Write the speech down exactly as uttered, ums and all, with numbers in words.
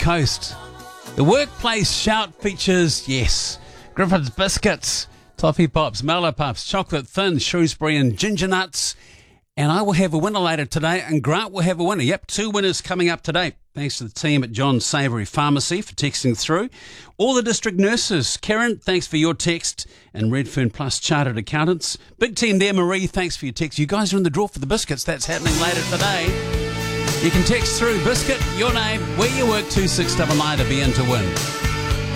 Coast. The Workplace Shout features, yes, Griffith's Biscuits, Toffee Pops, Mallow Puffs, Chocolate Thin, Shrewsbury and Ginger Nuts. And I will have a winner later today, and Grant will have a winner. Yep, two winners coming up today. Thanks to the team at John Savoury Pharmacy for texting through. All the district nurses. Karen, thanks for your text. And Redfern Plus Chartered Accountants. Big team there, Marie, thanks for your text. You guys are in the draw for the biscuits. That's happening later today. You can text through biscuit, your name, where you work, two six nine nine to be in to win.